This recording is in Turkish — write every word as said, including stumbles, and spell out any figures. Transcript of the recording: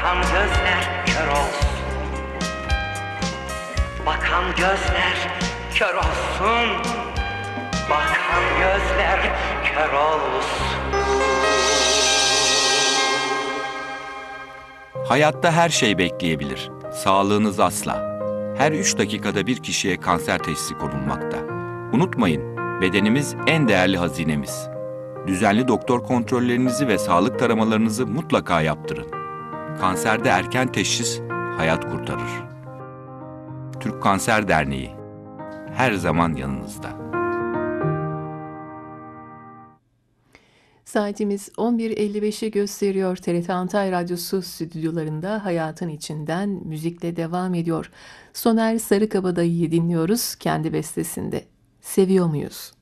Bakan gözler kör olsun. Bakan gözler kör olsun. Bakan gözler kör olsun. Hayatta her şey bekleyebilir. Sağlığınız asla. Her üç dakikada bir kişiye kanser teşhisi konulmakta. Unutmayın, bedenimiz en değerli hazinemiz. Düzenli doktor kontrollerinizi ve sağlık taramalarınızı mutlaka yaptırın. Kanserde erken teşhis hayat kurtarır. Türk Kanser Derneği her zaman yanınızda. Saatimiz on bir elli beşi gösteriyor. T R T Antalya Radyosu stüdyolarında Hayatın İçinden müzikle devam ediyor. Soner Sarıkabadayı'yı dinliyoruz kendi bestesinde. Seviyor muyuz?